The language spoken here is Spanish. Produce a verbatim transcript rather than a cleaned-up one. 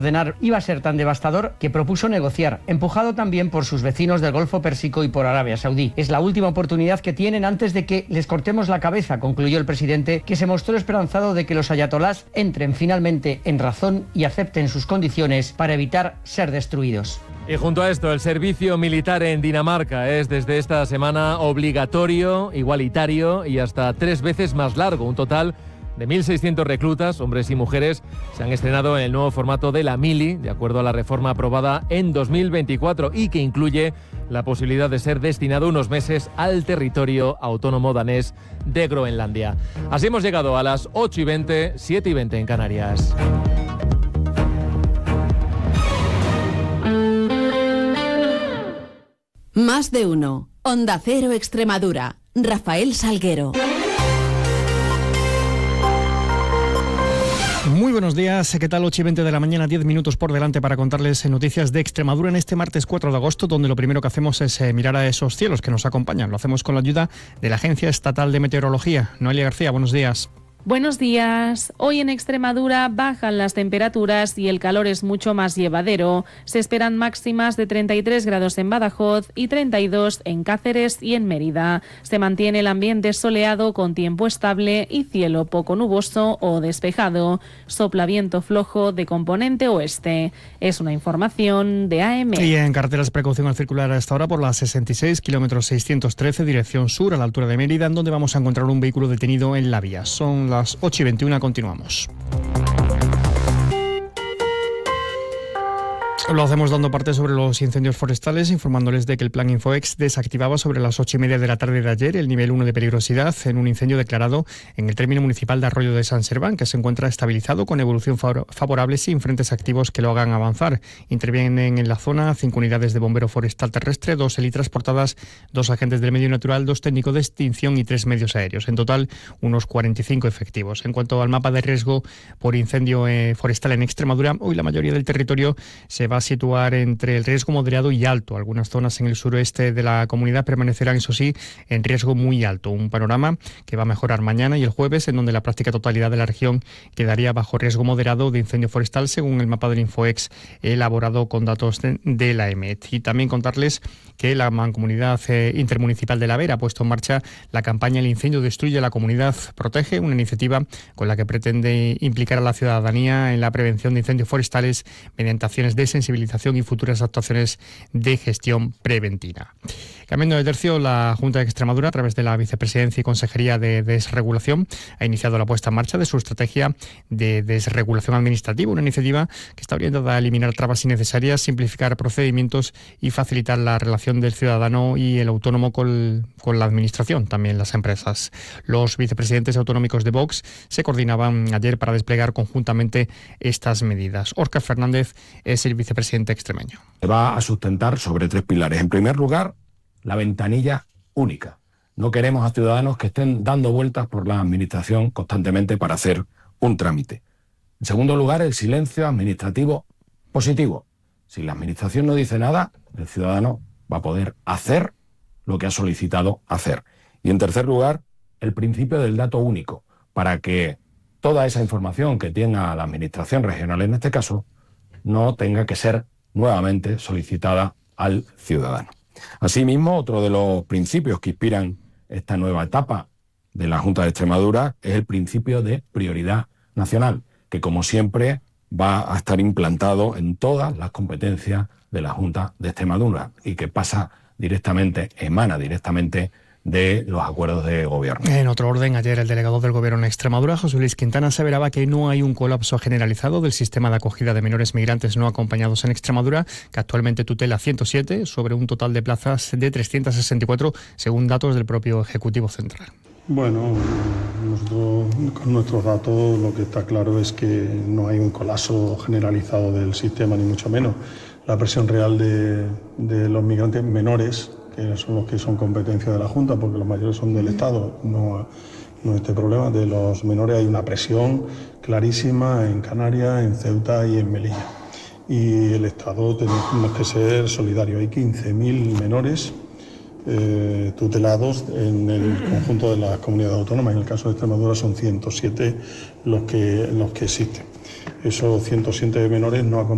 ordenar iba a ser tan devastador que propuso negociar, empujado también por sus vecinos del Golfo Pérsico y por Arabia Saudí. Es la última oportunidad que tienen antes de que les cortemos la cabeza, concluyó el presidente, que se mostró esperanzado de que los ayatolás entren finalmente en razón y acepten sus condiciones para evitar ser destruidos. Y junto a esto, el servicio militar en Dinamarca es desde esta semana obligatorio, igualitario y hasta tres veces más largo. Un total de mil seiscientos reclutas, hombres y mujeres, se han estrenado en el nuevo formato de la mili, de acuerdo a la reforma aprobada en dos mil veinticuatro y que incluye la posibilidad de ser destinado unos meses al territorio autónomo danés de Groenlandia. Así hemos llegado a las ocho y veinte, siete y veinte en Canarias. Más de uno. Onda Cero Extremadura. Rafael Salguero. Muy buenos días, ¿qué tal? ocho y veinte de la mañana, diez minutos por delante para contarles noticias de Extremadura en este martes cuatro de agosto, donde lo primero que hacemos es eh, mirar a esos cielos que nos acompañan. Lo hacemos con la ayuda de la Agencia Estatal de Meteorología. Noelia García, buenos días. Buenos días. Hoy en Extremadura bajan las temperaturas y el calor es mucho más llevadero. Se esperan máximas de treinta y tres grados en Badajoz y treinta y dos en Cáceres y en Mérida. Se mantiene el ambiente soleado con tiempo estable y cielo poco nuboso o despejado. Sopla viento flojo de componente oeste. Es una información de A M. Y en carreteras, precaución al circular a esta hora por la sesenta y seis, kilómetros seiscientos trece, dirección sur, a la altura de Mérida, en donde vamos a encontrar un vehículo detenido en la vía. Son las ocho y veintiuno, continuamos. Lo hacemos dando parte sobre los incendios forestales, informándoles de que el plan Infoex desactivaba sobre las ocho y media de la tarde de ayer el nivel uno de peligrosidad en un incendio declarado en el término municipal de Arroyo de San Serván, que se encuentra estabilizado con evolución favorable sin frentes activos que lo hagan avanzar. Intervienen en la zona cinco unidades de bombero forestal terrestre, dos heli transportadas, dos agentes del medio natural, dos técnicos de extinción y tres medios aéreos. En total, unos cuarenta y cinco efectivos. En cuanto al mapa de riesgo por incendio eh, forestal en Extremadura, hoy la mayoría del territorio se va a situar entre el riesgo moderado y alto. Algunas zonas en el suroeste de la comunidad permanecerán, eso sí, en riesgo muy alto. Un panorama que va a mejorar mañana y el jueves, en donde la práctica totalidad de la región quedaría bajo riesgo moderado de incendio forestal, según el mapa del Infoex elaborado con datos de, de la E M E T. Y también contarles que la Mancomunidad eh, Intermunicipal de La Vera ha puesto en marcha la campaña El incendio destruye, la comunidad protege, una iniciativa con la que pretende implicar a la ciudadanía en la prevención de incendios forestales mediante acciones de sensibilización y futuras actuaciones de gestión preventiva. Cambiando de tercio, la Junta de Extremadura, a través de la Vicepresidencia y Consejería de Desregulación, ha iniciado la puesta en marcha de su estrategia de desregulación administrativa, una iniciativa que está orientada a eliminar trabas innecesarias, simplificar procedimientos y facilitar la relación del ciudadano y el autónomo con, con la administración, también las empresas. Los vicepresidentes autonómicos de Vox se coordinaban ayer para desplegar conjuntamente estas medidas. Óscar Fernández es el vicepresidente extremeño. Se va a sustentar sobre tres pilares. En primer lugar, la ventanilla única. No queremos a ciudadanos que estén dando vueltas por la administración constantemente para hacer un trámite. En segundo lugar, el silencio administrativo positivo. Si la administración no dice nada, el ciudadano va a poder hacer lo que ha solicitado hacer. Y en tercer lugar, el principio del dato único, para que toda esa información que tenga la administración regional, en este caso, no tenga que ser nuevamente solicitada al ciudadano. Asimismo, otro de los principios que inspiran esta nueva etapa de la Junta de Extremadura es el principio de prioridad nacional, que como siempre va a estar implantado en todas las competencias de la Junta de Extremadura y que pasa directamente, emana directamente de los acuerdos de gobierno. En otro orden, ayer el delegado del Gobierno en Extremadura, José Luis Quintana, aseveraba que no hay un colapso generalizado del sistema de acogida de menores migrantes no acompañados en Extremadura, que actualmente tutela ciento siete sobre un total de plazas de trescientos sesenta y cuatro, según datos del propio Ejecutivo Central. Bueno, nosotros con nuestros datos lo que está claro es que no hay un colapso generalizado del sistema, ni mucho menos. La presión real de, de los migrantes menores, que son los que son competencia de la Junta, porque los mayores son del Estado, no, no este problema. De los menores hay una presión clarísima en Canarias, en Ceuta y en Melilla. Y el Estado tenemos que ser solidarios. Hay quince mil menores eh, tutelados en el conjunto de las comunidades autónomas. En el caso de Extremadura son ciento siete los que, los que existen. Esos ciento siete menores no acompañados